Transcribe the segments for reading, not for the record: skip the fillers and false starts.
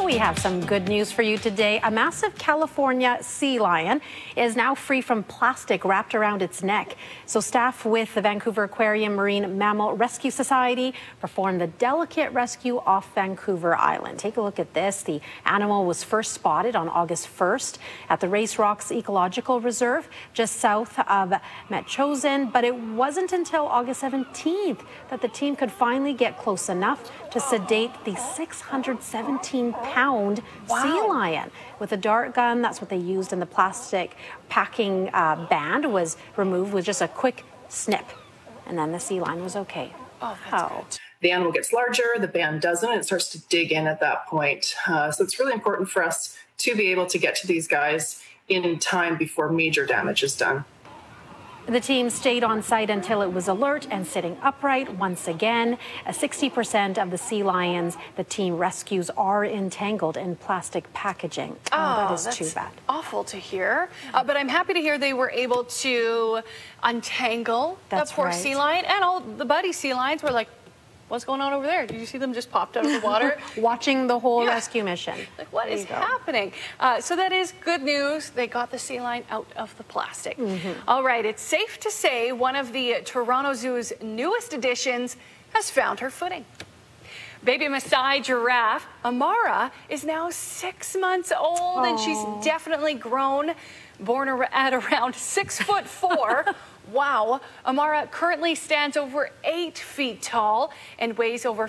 We have some good news for you today. A massive California sea lion is now free from plastic wrapped around its neck. So staff with the Vancouver Aquarium Marine Mammal Rescue Society performed the delicate rescue off Vancouver Island. Take a look at this. The animal was first spotted on August 1st at the Race Rocks Ecological Reserve just south of Metchosin, but it wasn't until August 17th that the team could finally get close enough to sedate the 617-pound sea lion with a dart gun. That's what they used, and the plastic packing band was removed with just a quick snip, and then the sea lion was okay. Oh, that's good. The animal gets larger, the band doesn't, and it starts to dig in at that point. So it's really important for us to be able to get to these guys in time before major damage is done. The team stayed on site until it was alert and sitting upright once again. 60% of the sea lions the team rescues are entangled in plastic packaging. That is too bad. Awful to hear. But I'm happy to hear they were able to untangle the poor sea lion, and all the buddy sea lions were like, what's going on over there? Did you see them just popped out of the water? Watching the whole rescue mission. Like, what is happening? So that is good news. They got the sea lion out of the plastic. All right, it's safe to say one of the Toronto Zoo's newest additions has found her footing. Baby Maasai giraffe Amara is now 6 months old, and she's definitely grown. Born at around 6'4". Wow. Amara currently stands over 8 feet tall and weighs over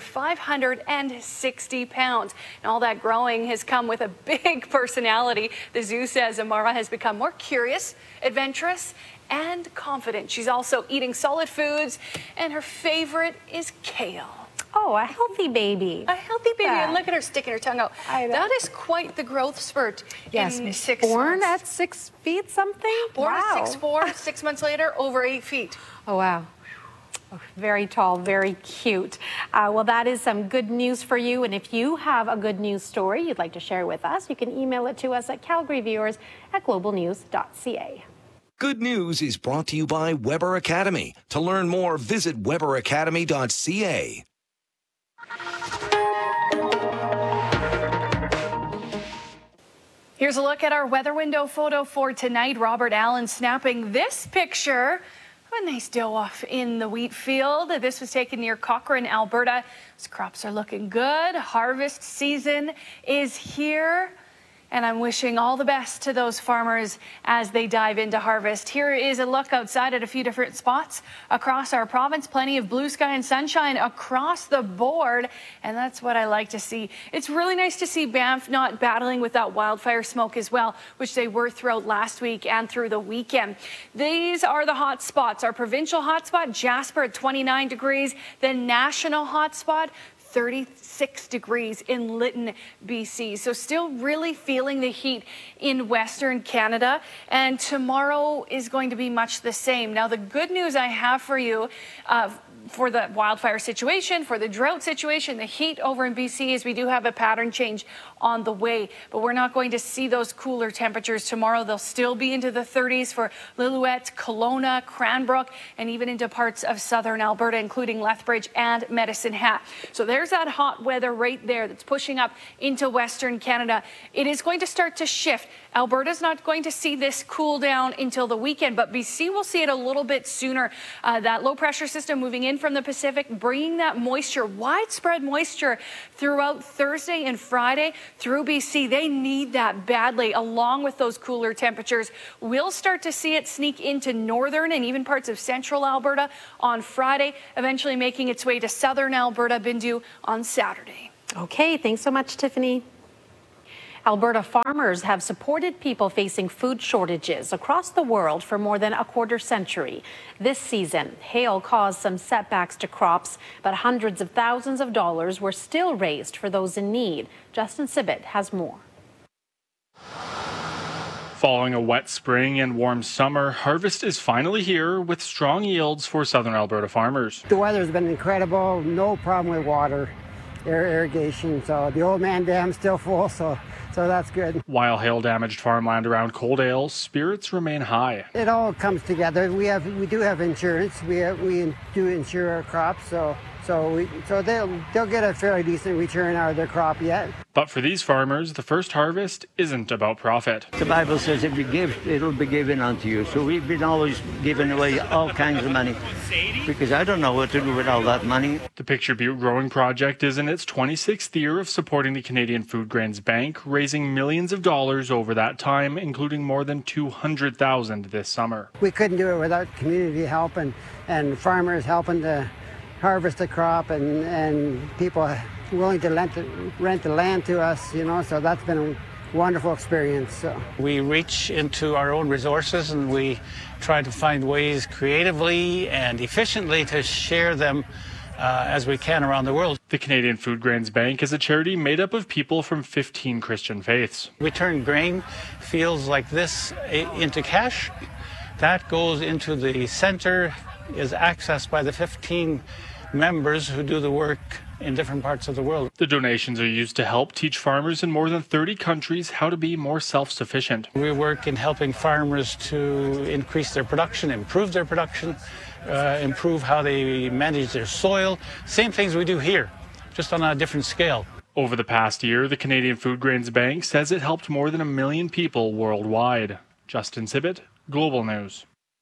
560 pounds. And all that growing has come with a big personality. The zoo says Amara has become more curious, adventurous, and confident. She's also eating solid foods, and her favorite is kale. Oh, a healthy baby. A healthy baby. And look at her sticking her tongue out. That is quite the growth spurt in 6 born months. at 6 feet something? Born at 6'4", 6 months later, over 8 feet. Oh, wow. Oh, very tall, very cute. Well, that is some good news for you. And if you have a good news story you'd like to share with us, you can email it to us at calgaryviewers@globalnews.ca. Good News is brought to you by Weber Academy. To learn more, visit weberacademy.ca. Here's a look at our weather window photo for tonight. Robert Allen snapping this picture. A nice doe off in the wheat field. This was taken near Cochrane, Alberta. These crops are looking good. Harvest season is here. And I'm wishing all the best to those farmers as they dive into harvest. Here is a look outside at a few different spots across our province. Plenty of blue sky and sunshine across the board. And that's what I like to see. It's really nice to see Banff not battling with that wildfire smoke as well, which they were throughout last week and through the weekend. These are the hot spots. Our provincial hotspot, Jasper at 29 degrees. The national hotspot, 36 degrees in Lytton, BC. So still really feeling the heat in Western Canada. And tomorrow is going to be much the same. Now, the good news I have for you for the wildfire situation, for the drought situation, the heat over in BC is we do have a pattern change on the way, but we're not going to see those cooler temperatures tomorrow. They'll still be into the 30s for Lillooet, Kelowna, Cranbrook, and even into parts of southern Alberta, including Lethbridge and Medicine Hat. So there's that hot weather right there that's pushing up into Western Canada. It is going to start to shift. Alberta's not going to see this cool down until the weekend, but BC will see it a little bit sooner. That low pressure system moving in from the Pacific, bringing that moisture, widespread moisture throughout Thursday and Friday through BC. They need that badly, along with those cooler temperatures. We'll start to see it sneak into northern and even parts of central Alberta on Friday, eventually making its way to southern Alberta, Bindu, on Saturday. Okay, thanks so much, Tiffany. Alberta farmers have supported people facing food shortages across the world for more than a quarter century. This season, hail caused some setbacks to crops, but hundreds of thousands of dollars were still raised for those in need. Justin Sibbett has more. Following a wet spring and warm summer, harvest is finally here with strong yields for southern Alberta farmers. The weather's been incredible, no problem with water, irrigation, so the Old Man Dam's still full, so that's good. While hail damaged farmland around Coaldale, spirits remain high. It all comes together. We do have insurance. We do insure our crops, so So they'll get a fairly decent return out of their crop yet. But for these farmers, the first harvest isn't about profit. The Bible says if you give, it'll be given unto you. So we've been always giving away all kinds of money because I don't know what to do with all that money. The Picture Butte Growing Project is in its 26th year of supporting the Canadian Food Grains Bank, raising millions of dollars over that time, including more than $200,000 this summer. We couldn't do it without community help and farmers helping to harvest the crop and people willing to rent the land to us, so that's been a wonderful experience. So we reach into our own resources and we try to find ways creatively and efficiently to share them as we can around the world. The Canadian Food Grains Bank is a charity made up of people from 15 Christian faiths. We turn grain fields like this into cash. That goes into the center, is accessed by the 15 members who do the work in different parts of the world. The donations are used to help teach farmers in more than 30 countries how to be more self-sufficient. We work in helping farmers to increase their production, improve their production, improve how they manage their soil. Same things we do here, just on a different scale. Over the past year, the Canadian Food Grains Bank says it helped more than 1 million people worldwide. Justin Sibbett, Global News.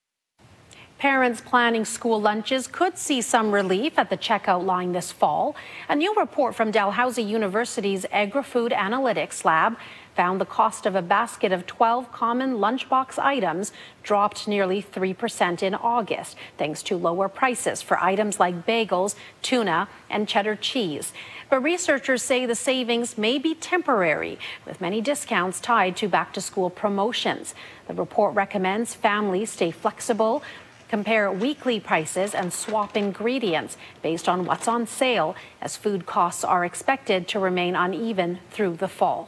Parents planning school lunches could see some relief at the checkout line this fall. A new report from Dalhousie University's Agri-Food Analytics Lab found the cost of a basket of 12 common lunchbox items dropped nearly 3% in August, thanks to lower prices for items like bagels, tuna, and cheddar cheese. But researchers say the savings may be temporary, with many discounts tied to back-to-school promotions. The report recommends families stay flexible, compare weekly prices, and swap ingredients based on what's on sale, as food costs are expected to remain uneven through the fall.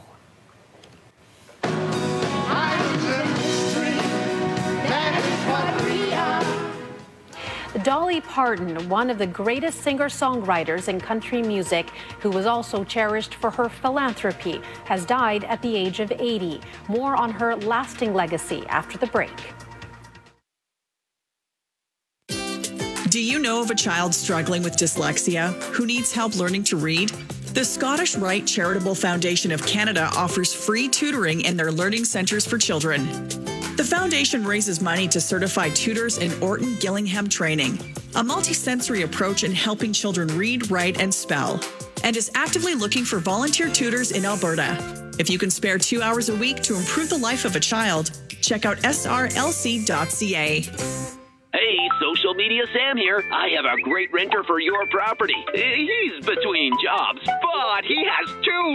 Dolly Parton, one of the greatest singer-songwriters in country music, who was also cherished for her philanthropy, has died at the age of 80. More on her lasting legacy after the break. Do you know of a child struggling with dyslexia who needs help learning to read? The Scottish Rite Charitable Foundation of Canada offers free tutoring in their learning centres for children. The foundation raises money to certify tutors in Orton Gillingham training, a multisensory approach in helping children read, write, and spell, and is actively looking for volunteer tutors in Alberta. If you can spare 2 hours a week to improve the life of a child, check out srlc.ca. Hey, Social Media Sam here. I have a great renter for your property. He's between jobs, but he has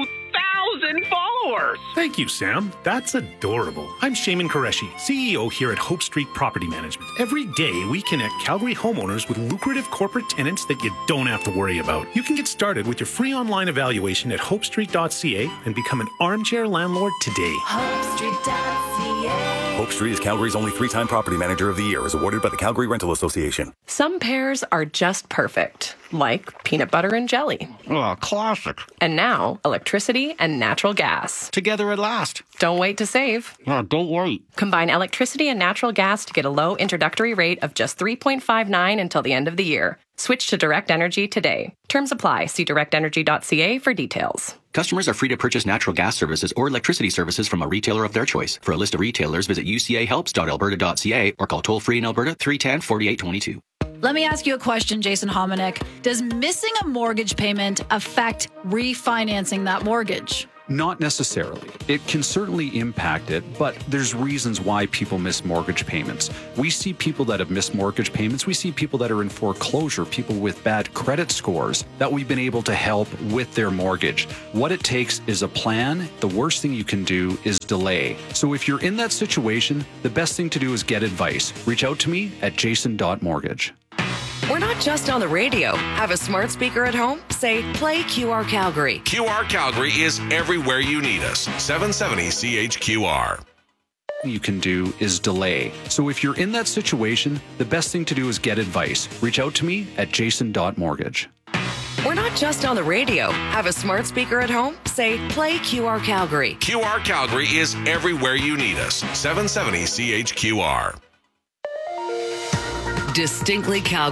2,000 followers. Thank you, Sam. That's adorable. I'm Shaman Qureshi, CEO here at Hope Street Property Management. Every day, we connect Calgary homeowners with lucrative corporate tenants that you don't have to worry about. You can get started with your free online evaluation at hopestreet.ca and become an armchair landlord today. HopeStreet.ca. Hope Street is Calgary's only 3-time Property Manager of the Year, as awarded by the Calgary Rental Association. Some pairs are just perfect, like peanut butter and jelly. Oh, classic. And now, electricity and natural gas. Together at last. Don't wait to save. Oh, don't wait. Combine electricity and natural gas to get a low introductory rate of just $3.59 until the end of the year. Switch to Direct Energy today. Terms apply. See directenergy.ca for details. Customers are free to purchase natural gas services or electricity services from a retailer of their choice. For a list of retailers, visit ucahelps.alberta.ca or call toll-free in Alberta 310-4822. Let me ask you a question, Jason Hominick. Does missing a mortgage payment affect refinancing that mortgage? Not necessarily. It can certainly impact it, but there's reasons why people miss mortgage payments. We see people that have missed mortgage payments. We see people that are in foreclosure, people with bad credit scores that we've been able to help with their mortgage. What it takes is a plan. The worst thing you can do is delay. So if you're in that situation, the best thing to do is get advice. Reach out to me at jason.mortgage. We're not just on the radio. Have a smart speaker at home? Say, play QR Calgary. QR Calgary is everywhere you need us. 770 CHQR. You can do is delay. So if you're in that situation, the best thing to do is get advice. Reach out to me at jason.mortgage. We're not just on the radio. Have a smart speaker at home? Say, play QR Calgary. QR Calgary is everywhere you need us. 770 CHQR. Distinctly Calgary.